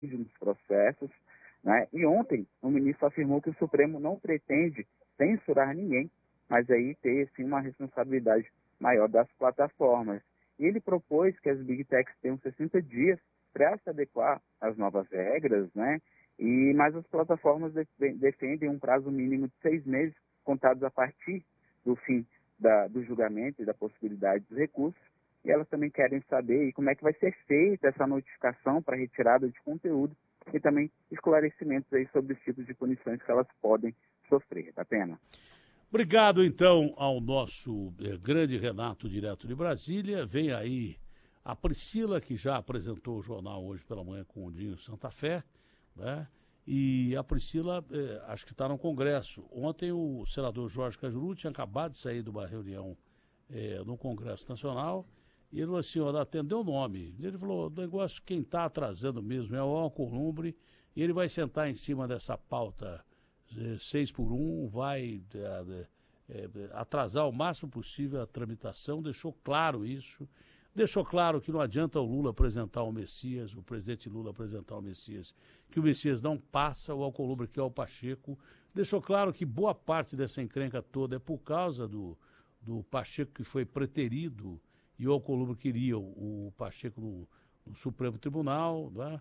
nos processos, né? E ontem o ministro afirmou que o Supremo não pretende censurar ninguém, mas aí ter sim uma responsabilidade maior das plataformas. E ele propôs que as Big Techs tenham 60 dias para se adequar às novas regras, né? Mas as plataformas defendem um prazo mínimo de 6 meses, contados a partir do fim do julgamento e da possibilidade dos recursos. E elas também querem saber como é que vai ser feita essa notificação para retirada de conteúdo e também esclarecimentos aí sobre os tipos de punições que elas podem sofrer. Da pena. Obrigado, então, ao nosso grande Renato, direto de Brasília. Vem aí a Priscila, que já apresentou o jornal hoje pela manhã com o Dinho Santa Fé, né? E a Priscila, acho que está no Congresso. Ontem o senador Jorge Cajuru tinha acabado de sair de uma reunião no Congresso Nacional e ele falou assim, atendeu o nome. Ele falou, o negócio, quem está atrasando mesmo é o Alcolumbre e ele vai sentar em cima dessa pauta 6x1, vai atrasar o máximo possível a tramitação, deixou claro isso. Deixou claro que não adianta o Lula apresentar o Messias, o presidente Lula apresentar o Messias, que o Messias não passa, o Alcolumbre que é o Pacheco. Deixou claro que boa parte dessa encrenca toda é por causa do Pacheco que foi preterido e o Alcolumbre queria o Pacheco no Supremo Tribunal, né?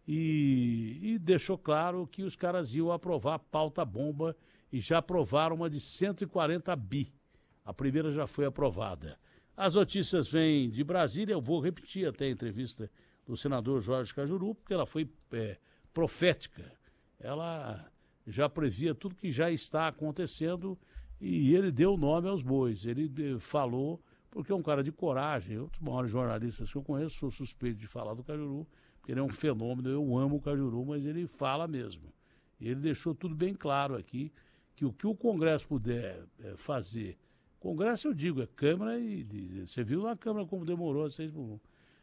E deixou claro que os caras iam aprovar a pauta bomba e já aprovaram uma de 140 bi. A primeira já foi aprovada. As notícias vêm de Brasília, eu vou repetir até a entrevista do senador Jorge Cajuru, porque ela foi profética. Ela já previa tudo que já está acontecendo e ele deu nome aos bois. Ele falou, porque é um cara de coragem, um dos maiores jornalistas que eu conheço, sou suspeito de falar do Cajuru, porque ele é um fenômeno, eu amo o Cajuru, mas ele fala mesmo. E ele deixou tudo bem claro aqui, que o Congresso puder fazer. Congresso, eu digo, é Câmara e você viu lá a Câmara como demorou 6x1.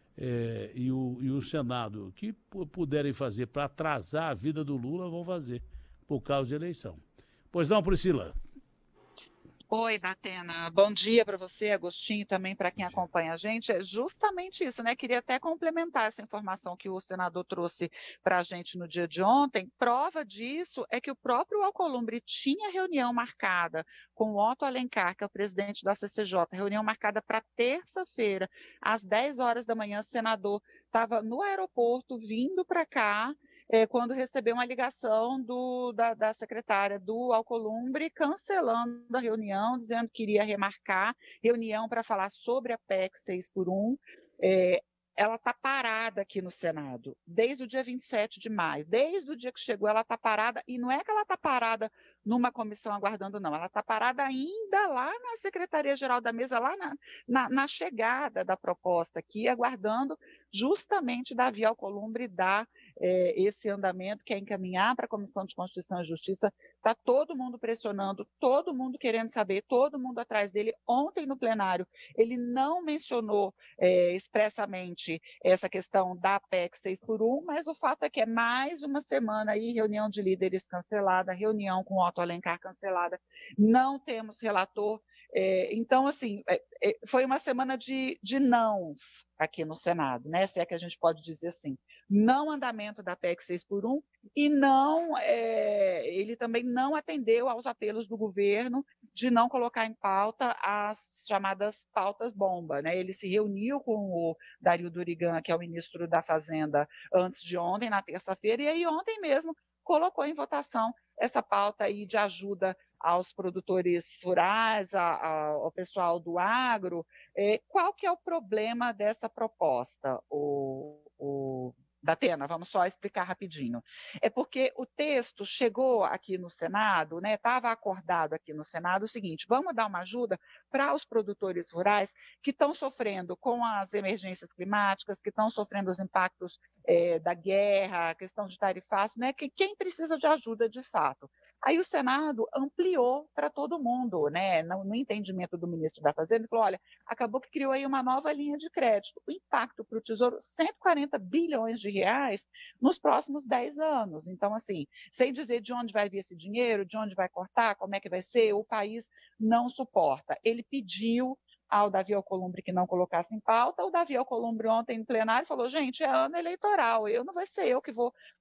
E o Senado, o que puderem fazer para atrasar a vida do Lula, vão fazer, por causa de eleição. Pois não, Priscila? Oi, Datena. Bom dia para você, Agostinho, e também para quem acompanha a gente. É justamente isso, né? Queria até complementar essa informação que o senador trouxe para a gente no dia de ontem. Prova disso é que o próprio Alcolumbre tinha reunião marcada com o Otto Alencar, que é o presidente da CCJ, reunião marcada para terça-feira, às 10 horas da manhã. O senador estava no aeroporto, vindo para cá, quando recebeu uma ligação da secretária do Alcolumbre cancelando a reunião, dizendo que iria remarcar reunião para falar sobre a PEC 6x1. Ela está parada aqui no Senado, desde o dia 27 de maio. Desde o dia que chegou, ela está parada, e não é que ela está parada numa comissão aguardando, não. Ela está parada ainda lá na Secretaria-Geral da Mesa, lá na chegada da proposta aqui, aguardando justamente Davi Alcolumbre dar esse andamento, que é encaminhar para a Comissão de Constituição e Justiça. Está todo mundo pressionando, todo mundo querendo saber, todo mundo atrás dele. Ontem, no plenário, ele não mencionou expressamente essa questão da PEC 6x1, mas o fato é que é mais uma semana aí, reunião de líderes cancelada, reunião com o Otto Alencar cancelada, não temos relator. Então, assim, foi uma semana de nãos aqui no Senado, né? Se é que a gente pode dizer assim. Não andamento da PEC 6x1 e ele também não atendeu aos apelos do governo de não colocar em pauta as chamadas pautas bomba, né? Ele se reuniu com o Dario Durigan, que é o ministro da Fazenda, antes de ontem, na terça-feira, e aí ontem mesmo colocou em votação essa pauta aí de ajuda aos produtores rurais, ao pessoal do agro. Qual que é o problema dessa proposta, Datena? Vamos só explicar rapidinho. É porque o texto chegou aqui no Senado, né? Estava acordado aqui no Senado o seguinte: vamos dar uma ajuda para os produtores rurais que estão sofrendo com as emergências climáticas, que estão sofrendo os impactos da guerra, a questão de tarifácio, né? Quem precisa de ajuda de fato. Aí o Senado ampliou para todo mundo, né? No entendimento do ministro da Fazenda, ele falou: olha, acabou que criou aí uma nova linha de crédito. O impacto para o Tesouro, 140 bilhões de reais nos próximos 10 anos. Então, assim, sem dizer de onde vai vir esse dinheiro, de onde vai cortar, como é que vai ser, o país não suporta. Ele pediu ao Davi Alcolumbre que não colocasse em pauta. O Davi Alcolumbre ontem no plenário falou, gente, é ano eleitoral, não vai ser eu que vou